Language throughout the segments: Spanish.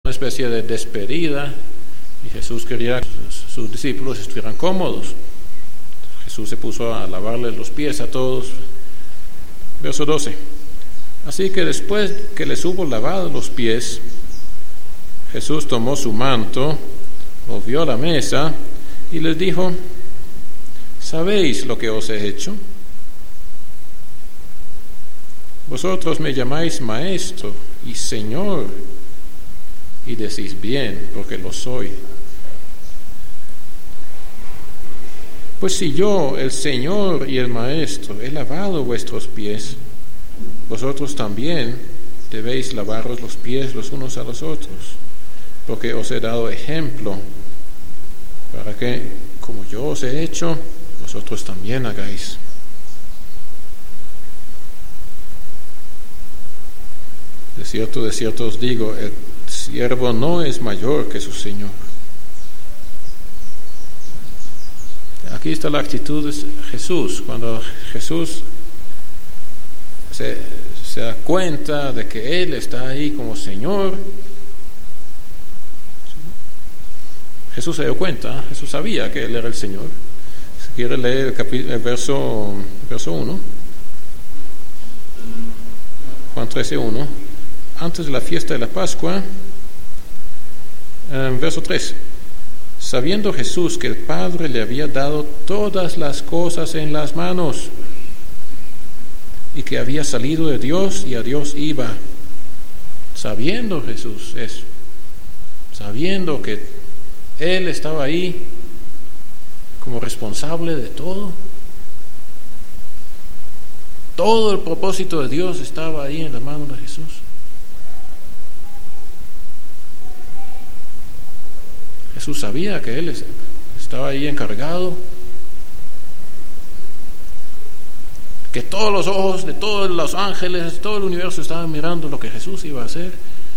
una especie de despedida, y Jesús quería que sus discípulos estuvieran cómodos. Jesús se puso a lavarles los pies a todos. Verso 12. Así que después que les hubo lavado los pies, Jesús tomó su manto, volvió a la mesa y les dijo: ¿sabéis lo que os he hecho? Vosotros me llamáis Maestro y Señor, y decís bien, porque lo soy. Pues si yo, el Señor y el Maestro, he lavado vuestros pies, vosotros también debéis lavaros los pies los unos a los otros, porque os he dado ejemplo, para que, como yo os he hecho, vosotros también hagáis. De cierto os digo, el siervo no es mayor que su Señor. Aquí está la actitud de Jesús. Cuando Jesús se da cuenta de que Él está ahí como Señor, Jesús se dio cuenta, Jesús sabía que Él era el Señor. Si quiere leer el verso 1, Juan 13:1, antes de la fiesta de la Pascua, verso 3. Sabiendo Jesús que el Padre le había dado todas las cosas en las manos y que había salido de Dios y a Dios iba. Sabiendo Jesús eso, sabiendo que Él estaba ahí como responsable de todo el propósito de Dios estaba ahí en la mano de Jesús. Jesús sabía que Él estaba ahí encargado, que todos los ojos de todos los ángeles, todo el universo estaban mirando lo que Jesús iba a hacer.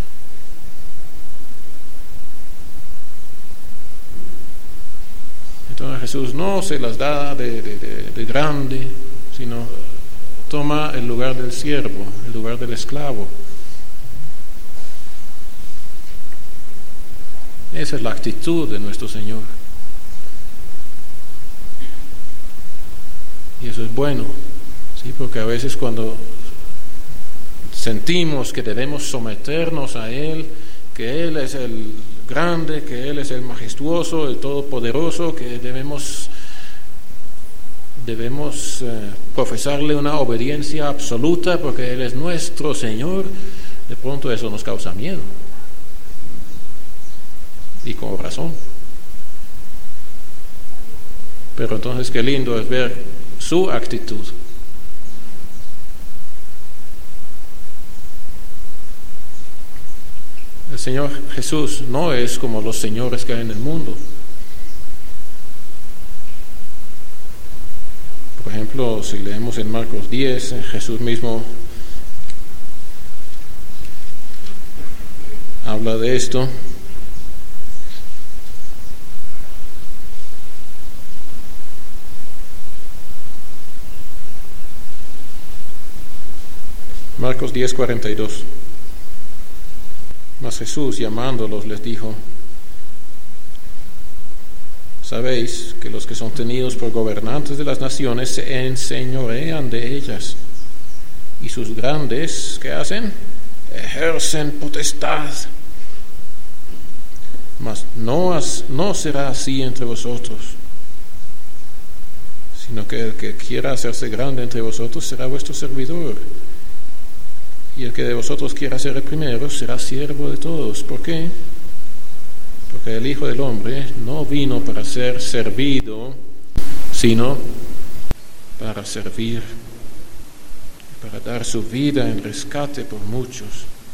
Entonces Jesús no se las da de grande, sino toma el lugar del siervo, el lugar del esclavo. Esa es la actitud de nuestro Señor. Y eso es bueno, ¿sí? Porque a veces cuando sentimos que debemos someternos a Él, que Él es el grande, que Él es el majestuoso, el todopoderoso, que debemos profesarle una obediencia absoluta porque Él es nuestro Señor, de pronto eso nos causa miedo. Y con razón. Pero entonces qué lindo es ver su actitud. El Señor Jesús no es como los señores que hay en el mundo. Por ejemplo, si leemos en Marcos 10, Jesús mismo habla de esto. Marcos 10:42. Mas Jesús, llamándolos, les dijo: sabéis que los que son tenidos por gobernantes de las naciones se enseñorean de ellas, y sus grandes, ¿qué hacen? Ejercen potestad. Mas no será así entre vosotros, sino que el que quiera hacerse grande entre vosotros será vuestro servidor. Y el que de vosotros quiera ser el primero será siervo de todos. ¿Por qué? Porque el Hijo del Hombre no vino para ser servido, sino para servir, para dar su vida en rescate por muchos.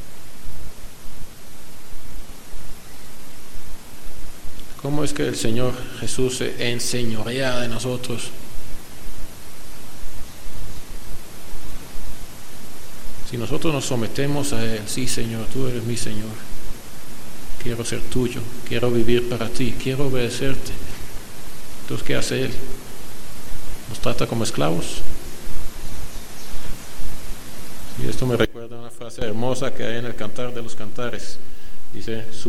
¿Cómo es que el Señor Jesús se enseñorea de nosotros? Si nosotros nos sometemos a Él: sí, Señor, tú eres mi Señor, quiero ser tuyo, quiero vivir para ti, quiero obedecerte. Entonces, ¿qué hace Él? ¿Nos trata como esclavos? Y esto me recuerda una frase hermosa que hay en el Cantar de los Cantares. Dice: